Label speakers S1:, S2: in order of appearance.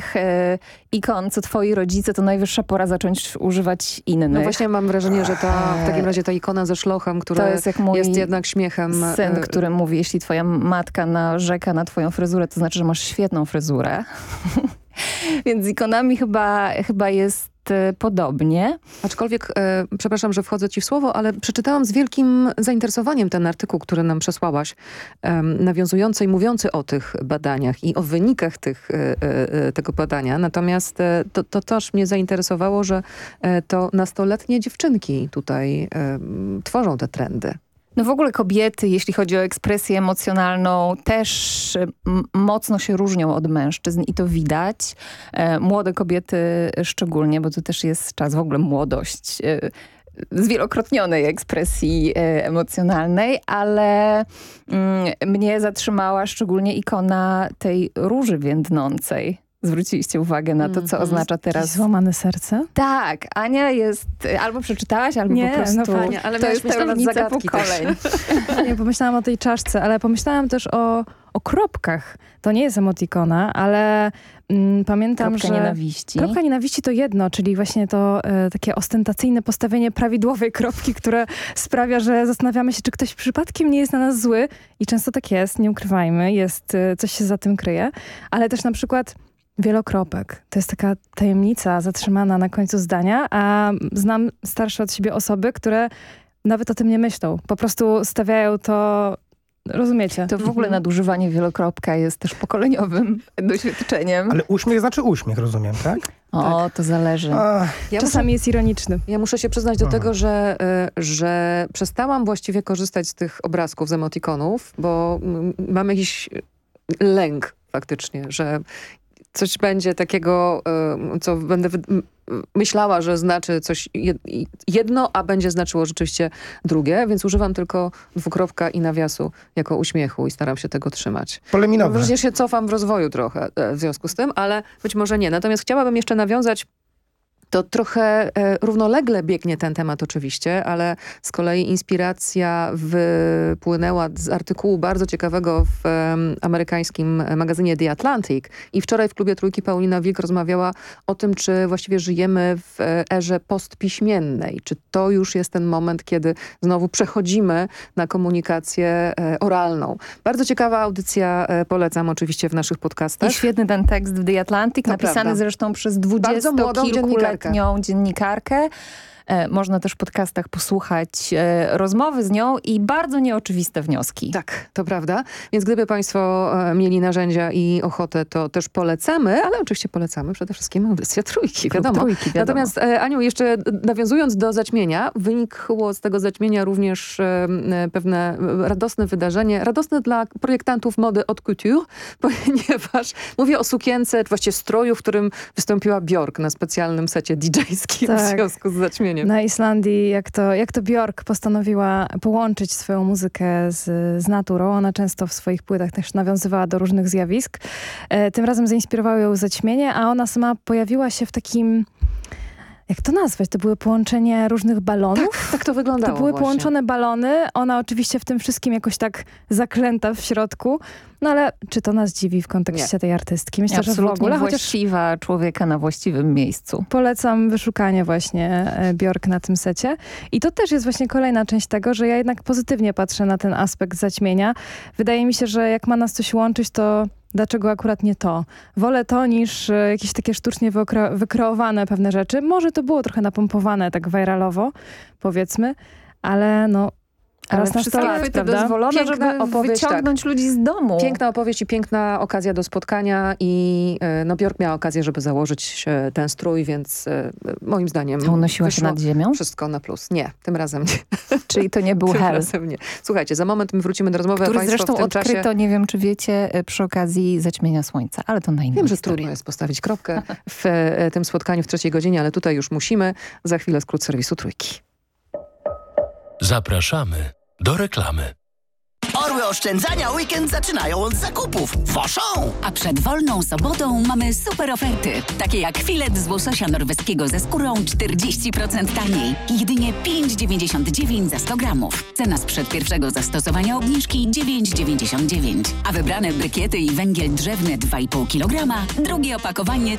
S1: takich ikon, co twoi rodzice, to najwyższa pora zacząć używać innych.
S2: No właśnie mam wrażenie, że w takim razie ta ikona ze szlochem, która
S1: to jest, jak mój
S2: jest jednak śmiechem.
S1: Syn, który mówi, jeśli twoja matka narzeka na twoją fryzurę, to znaczy, że masz świetną fryzurę. Więc z ikonami chyba jest podobnie.
S2: Aczkolwiek, przepraszam, że wchodzę ci w słowo, ale przeczytałam z wielkim zainteresowaniem ten artykuł, który nam przesłałaś, nawiązujący i mówiący o tych badaniach i o wynikach tego badania. Natomiast to też mnie zainteresowało, że to nastoletnie dziewczynki tutaj tworzą te trendy.
S1: No w ogóle kobiety, jeśli chodzi o ekspresję emocjonalną, też mocno się różnią od mężczyzn i to widać. Młode kobiety szczególnie, bo to też jest czas w ogóle młodość zwielokrotnionej ekspresji emocjonalnej, ale mnie zatrzymała szczególnie ikona tej róży więdnącej. Zwróciliście uwagę na to, co oznacza teraz...
S3: Złamane serce?
S1: Tak, Ania jest... Albo przeczytałaś, albo
S3: nie,
S1: po prostu...
S3: No Ania,
S2: ale
S1: to jest różnica pokoleń.
S3: Nie, pomyślałam o tej czaszce, ale pomyślałam też o kropkach. To nie jest emotikona, ale pamiętam,
S1: Kropka
S3: że...
S1: nienawiści.
S3: Kropka nienawiści to jedno, czyli właśnie to takie ostentacyjne postawienie prawidłowej kropki, które sprawia, że zastanawiamy się, czy ktoś przypadkiem nie jest na nas zły. I często tak jest, nie ukrywajmy, coś się za tym kryje. Ale też na przykład... wielokropek. To jest taka tajemnica zatrzymana na końcu zdania, a znam starsze od siebie osoby, które nawet o tym nie myślą. Po prostu stawiają to... Rozumiecie?
S1: To w ogóle nadużywanie wielokropka jest też pokoleniowym doświadczeniem.
S4: Ale uśmiech znaczy uśmiech, rozumiem, tak?
S1: O, to zależy.
S3: Czasami jest ironiczny.
S2: Ja muszę się przyznać do tego, że przestałam właściwie korzystać z tych obrazków, z emotikonów, bo mam jakiś lęk faktycznie, że coś będzie takiego, co będę myślała, że znaczy coś jedno, a będzie znaczyło rzeczywiście drugie, więc używam tylko dwukropka i nawiasu jako uśmiechu i staram się tego trzymać.
S4: Poleminowe.
S2: Przecież się cofam w rozwoju trochę w związku z tym, ale być może nie. Natomiast chciałabym jeszcze nawiązać. To trochę równolegle biegnie ten temat oczywiście, ale z kolei inspiracja wypłynęła z artykułu bardzo ciekawego w amerykańskim magazynie The Atlantic i wczoraj w Klubie Trójki Paulina Wilk rozmawiała o tym, czy właściwie żyjemy w erze postpiśmiennej. Czy to już jest ten moment, kiedy znowu przechodzimy na komunikację oralną. Bardzo ciekawa audycja, polecam oczywiście w naszych podcastach.
S1: I świetny ten tekst w The Atlantic,
S2: To
S1: napisany
S2: prawda.
S1: zresztą przez 20-kilkuletnią dziennikarkę. Można też w podcastach posłuchać rozmowy z nią i bardzo nieoczywiste wnioski.
S2: Tak, to prawda. Więc gdyby państwo mieli narzędzia i ochotę, to też polecamy, ale oczywiście polecamy przede wszystkim audycję Trójki, wiadomo. Natomiast Aniu, jeszcze nawiązując do zaćmienia, wynikło z tego zaćmienia również pewne radosne wydarzenie, radosne dla projektantów mody haute couture, ponieważ mówię o sukience, właściwie stroju, w którym wystąpiła Björk na specjalnym secie DJ-skim w związku z zaćmieniem.
S3: Na Islandii, jak to Björk postanowiła połączyć swoją muzykę z naturą. Ona często w swoich płytach też nawiązywała do różnych zjawisk. Tym razem zainspirowało ją zaćmienie, a ona sama pojawiła się w takim... Jak to nazwać? To były połączenie różnych balonów?
S2: Tak to wyglądało.
S3: To były
S2: właśnie
S3: połączone balony. Ona oczywiście w tym wszystkim jakoś tak zaklęta w środku. No ale czy to nas dziwi w kontekście tej artystki? Myślę, że w ogóle.
S1: Właściwa człowieka na właściwym miejscu.
S3: Polecam wyszukanie właśnie Björk na tym secie. I to też jest właśnie kolejna część tego, że ja jednak pozytywnie patrzę na ten aspekt zaćmienia. Wydaje mi się, że jak ma nas coś łączyć, to dlaczego akurat nie to? Wolę to niż jakieś takie sztucznie wykreowane pewne rzeczy. Może to było trochę napompowane tak viralowo, powiedzmy, ale no...
S1: Ale wszystkie chwyty dozwolone, żeby wyciągnąć ludzi z domu.
S2: Piękna opowieść i piękna okazja do spotkania i Björk miała okazję, żeby założyć ten strój, więc moim zdaniem
S1: to unosiła się nad ziemią?
S2: Wszystko na plus. Nie, tym razem nie.
S1: Czyli to nie był hell.
S2: Razem nie. Słuchajcie, za moment my wrócimy do rozmowy.
S1: Który
S2: Państwo
S1: zresztą
S2: w tym
S1: odkryto,
S2: czasie...
S1: nie wiem czy wiecie, przy okazji zaćmienia słońca, ale to na inną
S2: Wiem, że
S1: historię.
S2: trudno jest postawić kropkę w tym spotkaniu w 3. godzinie, ale tutaj już musimy. Za chwilę skrót serwisu Trójki.
S5: Zapraszamy do reklamy.
S6: Orły oszczędzania weekend zaczynają od zakupów. Woszą!
S7: A przed wolną sobotą mamy super oferty. Takie jak filet z łososia norweskiego ze skórą 40% taniej. Jedynie 5,99 za 100 gramów. Cena sprzed pierwszego zastosowania obniżki 9,99. A wybrane brykiety i węgiel drzewny 2,5 kg. Drugie opakowanie